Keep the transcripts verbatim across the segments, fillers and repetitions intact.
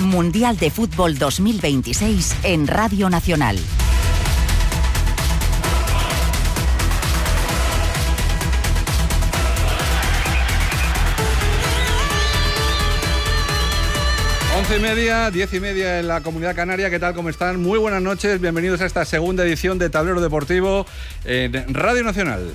Mundial de Fútbol dos mil veintiséis en Radio Nacional. Once y media, diez y media en la Comunidad Canaria. ¿Qué tal? ¿Cómo están? Muy buenas noches. Bienvenidos a esta segunda edición de Tablero Deportivo en Radio Nacional.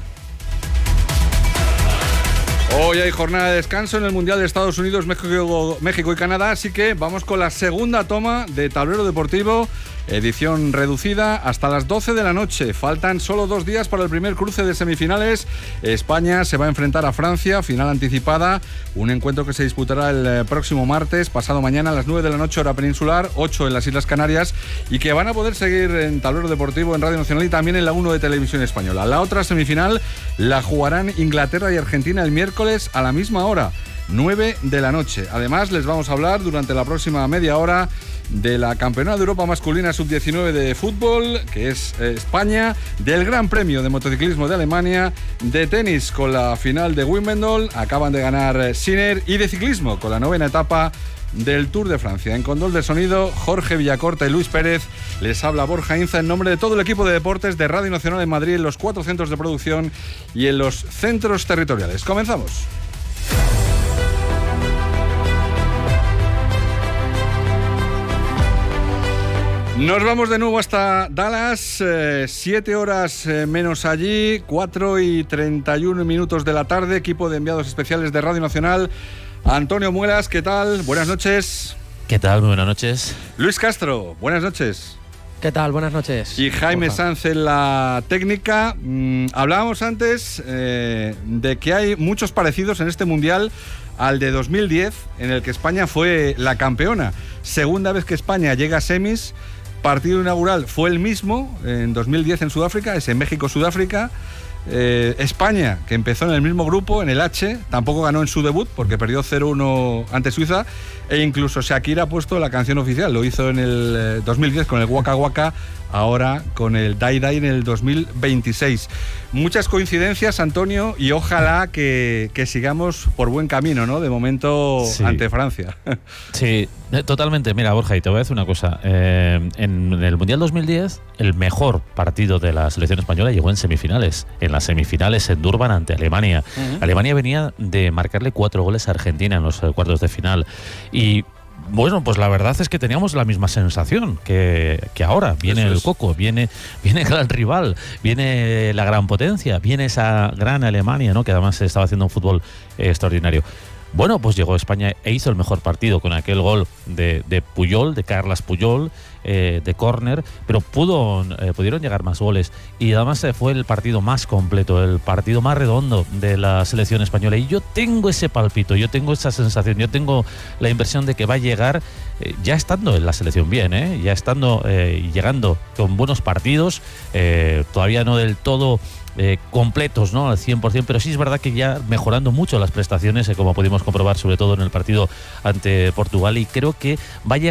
Hoy hay jornada de descanso en el Mundial de Estados Unidos, México, México y Canadá, así que vamos con la segunda toma de Tablero Deportivo, edición reducida hasta las doce de la noche. Faltan solo dos días para el primer cruce de semifinales. España se va a enfrentar a Francia, final anticipada, un encuentro que se disputará el próximo martes, pasado mañana a las nueve de la noche, hora peninsular, ocho en las Islas Canarias, y que van a poder seguir en Tablero Deportivo en Radio Nacional y también en la uno de Televisión Española. La otra semifinal la jugarán Inglaterra y Argentina el miércoles a la misma hora, nueve de la noche. Además, les vamos a hablar durante la próxima media hora de la Campeonato de Europa Masculina sub diecinueve de fútbol, que es eh, España, del Gran Premio de Motociclismo de Alemania, de tenis con la final de Wimbledon, acaban de ganar eh, Sinner, y de ciclismo con la novena etapa del Tour de Francia. En control de sonido, Jorge Villacorta y Luis Pérez. Les habla Borja Inza en nombre de todo el equipo de deportes de Radio Nacional en Madrid, en los cuatro centros de producción y en los centros territoriales. Comenzamos. Nos vamos de nuevo hasta Dallas, eh, siete horas eh, menos allí, cuatro y treinta y uno minutos de la tarde. Equipo de enviados especiales de Radio Nacional. Antonio Muelas, ¿qué tal? Buenas noches. ¿Qué tal? Muy buenas noches. Luis Castro, buenas noches. ¿Qué tal? Buenas noches. Y Jaime Borja. Sanz en la técnica. Mm, hablábamos antes eh, de que hay muchos parecidos en este Mundial al de dos mil diez, en el que España fue la campeona. Segunda vez que España llega a semis. Partido inaugural fue el mismo, en dos mil diez en Sudáfrica, es en México-Sudáfrica. Eh, España, que empezó en el mismo grupo, en el H, tampoco ganó en su debut porque perdió cero uno ante Suiza, e incluso Shakira ha puesto la canción oficial, lo hizo en el eh, dos mil diez con el Waka Waka, ahora con el Dai Dai en el dos mil veintiséis. Muchas coincidencias, Antonio, y ojalá que, que sigamos por buen camino, ¿no? De momento, sí, ante Francia. Sí, totalmente. Mira, Borja, y te voy a decir una cosa. Eh, en el Mundial dos mil diez, el mejor partido de la selección española llegó en semifinales. En las semifinales en Durban ante Alemania. Uh-huh. Alemania venía de marcarle cuatro goles a Argentina en los cuartos de final. Y bueno, pues la verdad es que teníamos la misma sensación que, que ahora. Viene el coco, viene, viene el gran rival, viene la gran potencia, viene esa gran Alemania, ¿no? Que además estaba haciendo un fútbol eh, extraordinario. Bueno, pues llegó España e hizo el mejor partido con aquel gol de, de Puyol, de Carles Puyol, eh, de córner, pero pudo, eh, pudieron llegar más goles y además eh, fue el partido más completo, el partido más redondo de la selección española. Y yo tengo ese palpito, yo tengo esa sensación, yo tengo la impresión de que va a llegar, eh, ya estando en la selección bien, eh, ya estando eh, llegando con buenos partidos, eh, todavía no del todo Eh, completos, ¿no? Al cien por ciento, pero sí es verdad que ya mejorando mucho las prestaciones, eh, como pudimos comprobar sobre todo en el partido ante Portugal, y creo que va a llegar